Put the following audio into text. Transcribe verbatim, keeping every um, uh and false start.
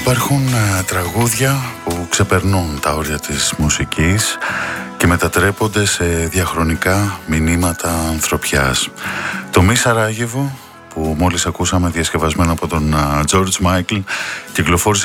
Υπάρχουν α, τραγούδια που ξεπερνούν τα όρια της μουσικής και μετατρέπονται σε διαχρονικά μηνύματα ανθρωπιάς. Το Μη Σαράγεβο, που μόλις ακούσαμε διασκευασμένο από τον α, George Michael, κυκλοφόρησε